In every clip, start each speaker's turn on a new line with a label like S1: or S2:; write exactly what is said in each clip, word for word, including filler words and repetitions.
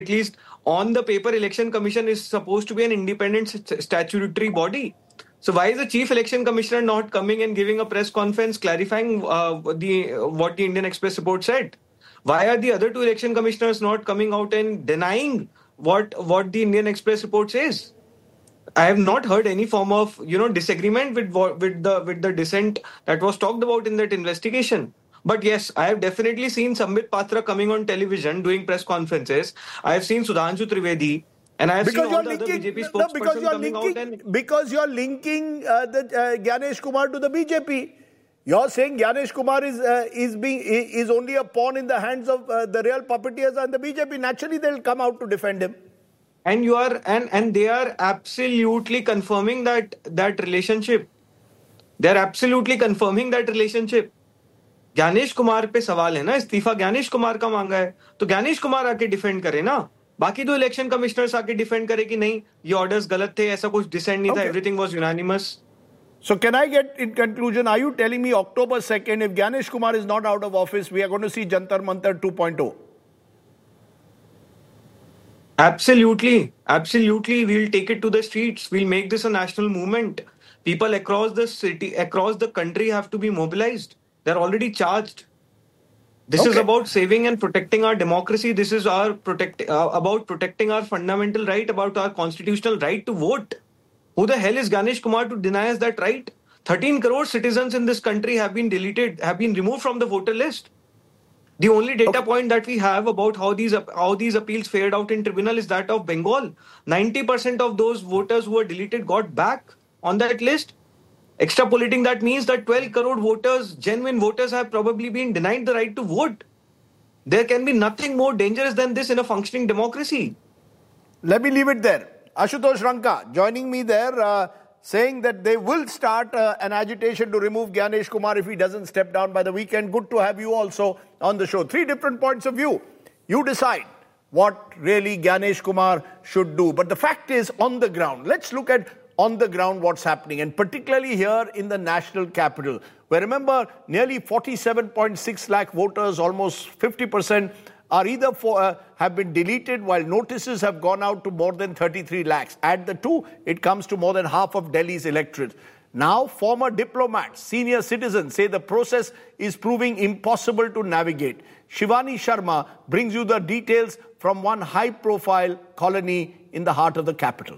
S1: least on the paper, Election Commission is supposed to be an independent st- statutory body. So why is the Chief Election Commissioner not coming and giving a press conference clarifying uh, the what the Indian Express report said? Why are the other two election commissioners not coming out and denying what what the Indian Express report says? I have not heard any form of you know disagreement with with the with the dissent that was talked about in that investigation. But yes, I have definitely seen Sambit Patra coming on television doing press conferences. I have seen Sudhanshu Trivedi, and I have
S2: because
S1: seen all the other B J P
S2: no, because
S1: spokesperson
S2: you're
S1: coming
S2: linking,
S1: out and
S2: because you're linking uh, the uh, Gyanesh Kumar to the B J P. You're saying Gyanesh Kumar is uh, is being is only a pawn in the hands of uh, the real puppeteers and the B J P. Naturally, they'll come out to defend him.
S1: And you are and and they are absolutely confirming that that relationship. They are absolutely confirming that relationship. Gyanesh Kumar पे सवाल है ना, इस्तीफा ज्ञानेश कुमार का मांगा है, तो ज्ञानेश कुमार आके डिफेंड करे ना. बाकी दो इलेक्शन कमिश्नर्स आके डिफेंड करे कि नहीं ये ऑर्डर्स गलत थे, ऐसा कुछ डिसेंट नहीं था, everything was unanimous.
S2: So can I get in conclusion, are you telling me October second, if Gyanesh Kumar is not out of office, we are going to see Jantar Mantar two point oh?
S1: Absolutely. Absolutely. We'll take it to the streets. We'll make this a national movement. People across the city, across the country have to be mobilized. They're already charged. This
S2: Okay.
S1: is about saving and protecting our democracy. This is our protect uh, about protecting our fundamental right, about our constitutional right to vote. Who the hell is Ganesh Kumar to deny us that right? thirteen crore citizens in this country have been deleted, have been removed from the voter list. The only data
S2: Okay.
S1: point that we have about how these how these appeals fared out in tribunal is that of Bengal. ninety percent of those voters who were deleted got back on that list. Extrapolating that means that twelve crore voters, genuine voters, have probably been denied the right to vote. There can be nothing more dangerous than this in a functioning democracy.
S2: Let me leave it there. Ashutosh Ranka joining me there, uh, saying that they will start uh, an agitation to remove Gyanesh Kumar if he doesn't step down by the weekend. Good to have you also on the show. Three different points of view. You decide what really Gyanesh Kumar should do. But the fact is, on the ground, let's look at on the ground what's happening, and particularly here in the national capital, where remember nearly forty-seven point six lakh voters, almost fifty percent, are either for, uh, have been deleted, while notices have gone out to more than thirty-three lakhs. Add the two, it comes to more than half of Delhi's electorate. Now, former diplomats, senior citizens say the process is proving impossible to navigate. Shivani Sharma brings you the details from one high-profile colony in the heart of the capital.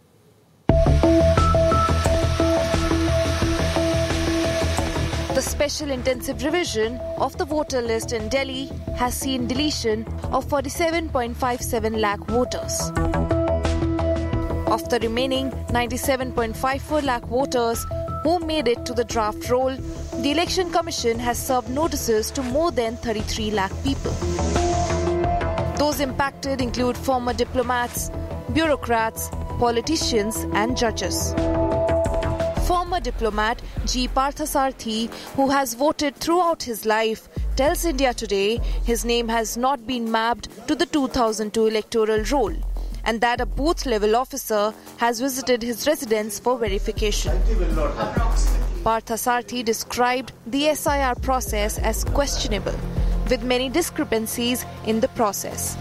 S3: The special intensive revision of the voter list in Delhi has seen deletion of forty-seven point five seven lakh voters. Of the remaining ninety-seven point five four lakh voters who made it to the draft roll, the Election Commission has served notices to more than thirty-three lakh people. Those impacted include former diplomats, bureaucrats, politicians and judges. Former diplomat G. Parthasarathy, who has voted throughout his life, tells India Today his name has not been mapped to the two thousand two electoral roll and that a booth-level officer has visited his residence for verification. Parthasarathy described the S I R process as questionable, with many discrepancies in the process.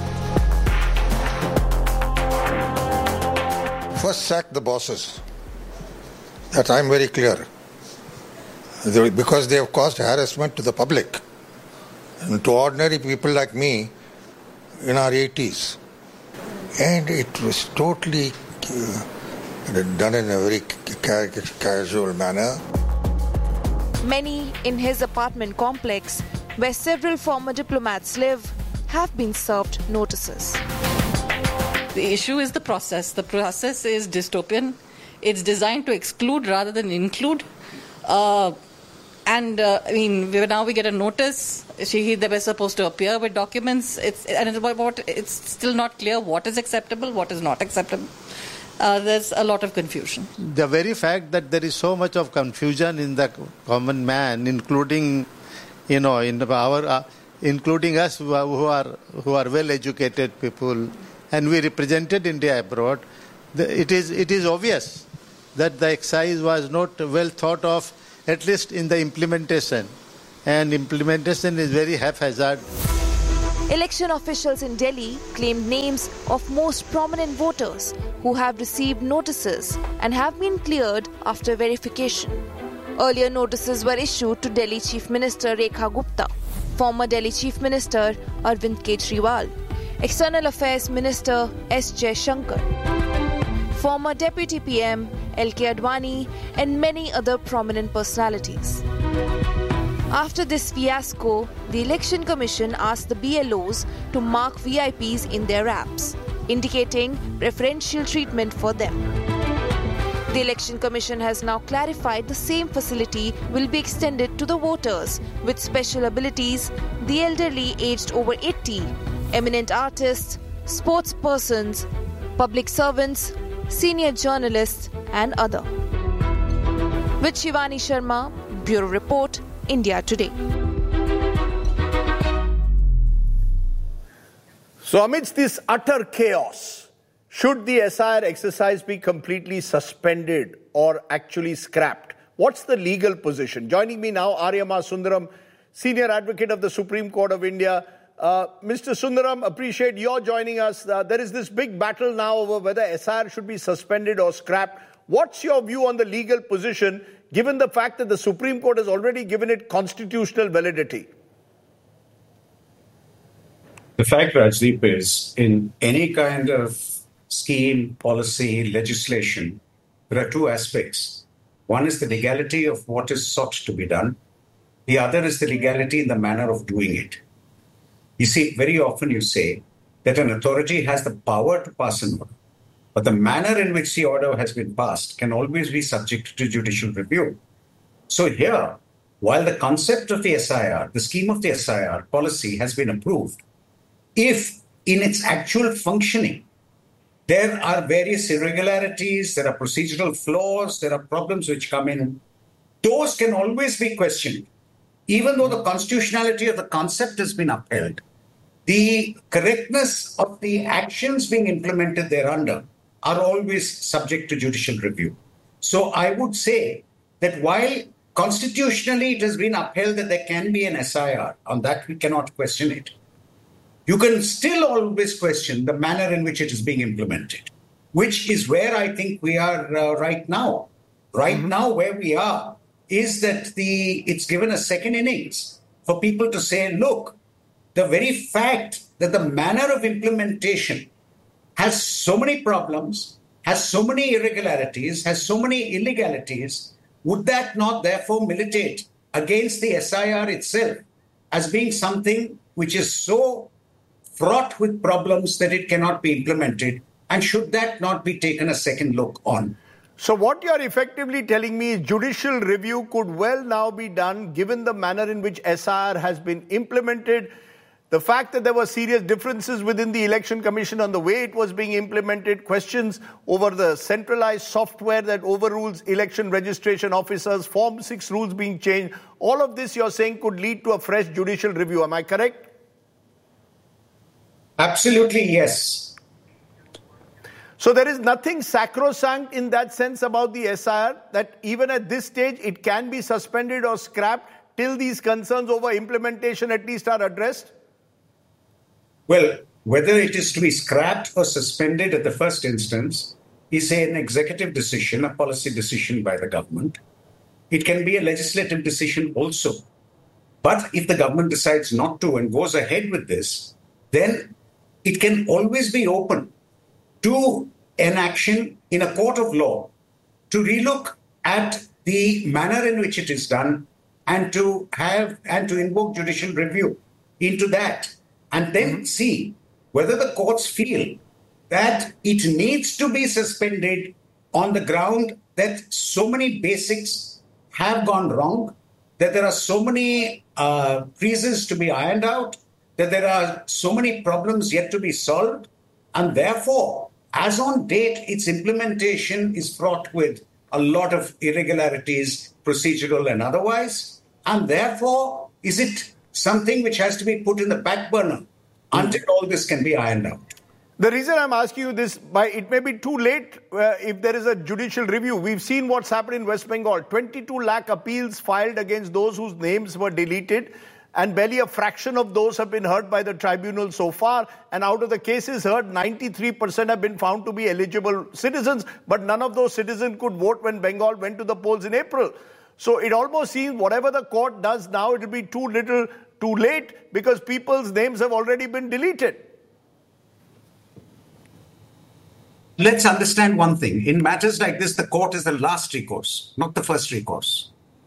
S4: First sack the bosses. That I am very clear. They, because they have caused harassment to the public and to ordinary people like me in our eighties. And it was totally uh, done in a very ca- casual manner.
S3: Many in his apartment complex, where several former diplomats live, have been served notices.
S5: The issue is the process. The process is dystopian. It's designed to exclude rather than include. Uh, and, uh, I mean, we, now we get a notice. She, they were supposed to appear with documents. It's, and it's, about, it's still not clear what is acceptable, what is not acceptable. Uh, there's a lot of confusion.
S6: The very fact that there is so much of confusion in the common man, including, you know, in our, uh, including us who are, who are, who are well-educated people, and we represented India abroad, the, it is, it is obvious that the exercise was not well thought of, at least in the implementation. And implementation is very haphazard.
S3: Election officials in Delhi claimed names of most prominent voters who have received notices and have been cleared after verification. Earlier notices were issued to Delhi Chief Minister Rekha Gupta, former Delhi Chief Minister Arvind Kejriwal, External Affairs Minister S. Jaishankar, former Deputy P M L K Advani and many other prominent personalities. After this fiasco, the Election Commission asked the B L Os to mark V I Ps in their apps, indicating preferential treatment for them. The Election Commission has now clarified the same facility will be extended to the voters with special abilities, the elderly aged over eighty, eminent artists, sports persons, public servants, senior journalists and other. With Shivani Sharma, Bureau Report, India Today.
S2: So amidst this utter chaos, should the S I R exercise be completely suspended or actually scrapped? What's the legal position? Joining me now, Aryama Sundaram, Senior Advocate of the Supreme Court of India. Uh, Mister Sundaram, appreciate your joining us. Uh, there is this big battle now over whether S I R should be suspended or scrapped. What's your view on the legal position, given the fact that the Supreme Court has already given it constitutional validity?
S7: The fact, Rajdeep, is in any kind of scheme, policy, legislation, there are two aspects. One is the legality of what is sought to be done. The other is the legality in the manner of doing it. You see, very often you say that an authority has the power to pass an order, but the manner in which the order has been passed can always be subject to judicial review. So here, while the concept of the S I R, the scheme of the S I R policy has been approved, if in its actual functioning, there are various irregularities, there are procedural flaws, there are problems which come in, those can always be questioned. Even though the constitutionality of the concept has been upheld, the correctness of the actions being implemented thereunder are always subject to judicial review. So I would say that while constitutionally it has been upheld that there can be an S I R, on that we cannot question it, you can still always question the manner in which it is being implemented, which is where I think we are uh, right now. Right mm-hmm. now, where we are is that the it's given a second innings for people to say, look, the very fact that the manner of implementation has so many problems, has so many irregularities, has so many illegalities, would that not therefore militate against the S I R itself as being something which is so fraught with problems that it cannot be implemented? And should that not be taken a second look on?
S2: So what you're effectively telling me is judicial review could well now be done given the manner in which S I R has been implemented, the fact that there were serious differences within the Election Commission on the way it was being implemented, questions over the centralized software that overrules election registration officers, Form six rules being changed. All of this you're saying could lead to a fresh judicial review. Am I correct?
S7: Absolutely, yes.
S2: So there is nothing sacrosanct in that sense about the S I R, that even at this stage it can be suspended or scrapped till these concerns over implementation at least are addressed?
S7: Well, whether it is to be scrapped or suspended at the first instance is an executive decision, a policy decision by the government. It can be a legislative decision also. But if the government decides not to and goes ahead with this, then it can always be open to an action in a court of law to relook at the manner in which it is done and to have and to invoke judicial review into that, and then mm-hmm. see whether the courts feel that it needs to be suspended on the ground that so many basics have gone wrong, that there are so many uh, freezes to be ironed out, that there are so many problems yet to be solved, and therefore, as on date, its implementation is fraught with a lot of irregularities, procedural and otherwise, and therefore, is it something which has to be put in the back burner until all this can be ironed out?
S2: The reason I'm asking you this, by it may be too late uh, if there is a judicial review. We've seen what's happened in West Bengal. twenty-two lakh appeals filed against those whose names were deleted. and barely a fraction of those have been heard by the tribunal so far. And out of the cases heard, ninety-three percent have been found to be eligible citizens, but none of those citizens could vote when Bengal went to the polls in April. So it almost seems whatever the court does now, it will be too little, too late, because people's names have already been deleted.
S7: Let's understand one thing. In matters like this, the court is the last recourse, not the first recourse.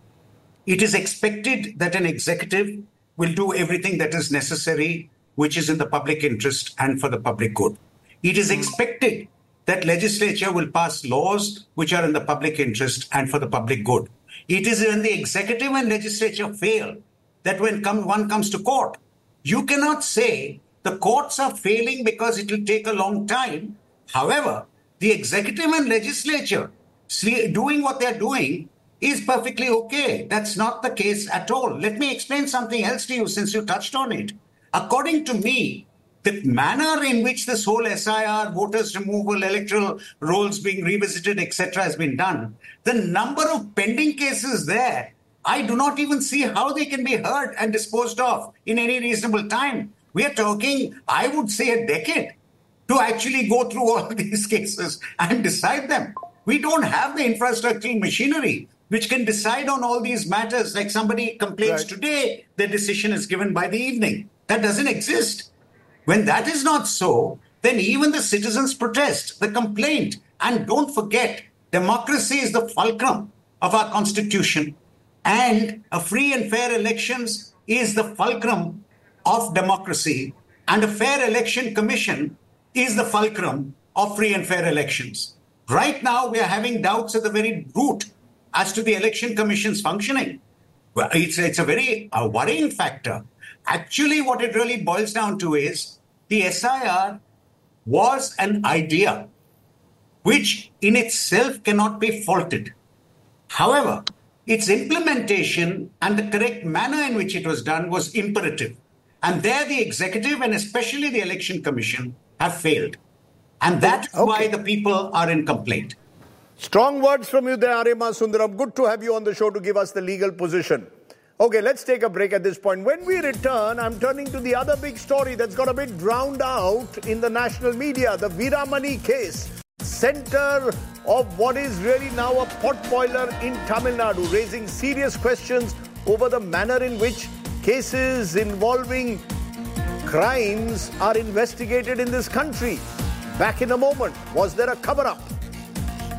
S7: It is expected that an executive will do everything that is necessary, which is in the public interest and for the public good. It is expected that legislature will pass laws which are in the public interest and for the public good. It is when the executive and legislature fail that when come, one comes to court. You cannot say the courts are failing because it will take a long time. However, the executive and legislature doing what they're doing is perfectly okay. That's not the case at all. Let me explain something else to you since you touched on it. According to me, the manner in which this whole S I R, voters removal, electoral rolls being revisited, et cetera has been done, the number of pending cases there, I do not even see how they can be heard and disposed of in any reasonable time. We are talking, I would say, a decade to actually go through all these cases and decide them. We don't have the infrastructural machinery which can decide on all these matters. Like somebody complains right. today, the decision is given by the evening. That doesn't exist. When that is not so, then even the citizens protest, the complaint. And don't forget, democracy is the fulcrum of our constitution. And a free and fair elections is the fulcrum of democracy. And a fair election commission is the fulcrum of free and fair elections. Right now, we are having doubts at the very root as to the election commission's functioning. Well, it's, it's a very uh, worrying factor. Actually, what it really boils down to is the S I R was an idea which in itself cannot be faulted. However, its implementation and the correct manner in which it was done was imperative. And there the executive and especially the election commission have failed. And that's okay. why the people are in complaint.
S2: Strong words from you there, Arima Sundaram. Good to have you on the show to give us the legal position. Okay, let's take a break at this point. When we return, I'm turning to the other big story that's got a bit drowned out in the national media, the Veeramani case. Center of what is really now a potboiler in Tamil Nadu, raising serious questions over the manner in which cases involving crimes are investigated in this country. Back in a moment. Was there a cover-up?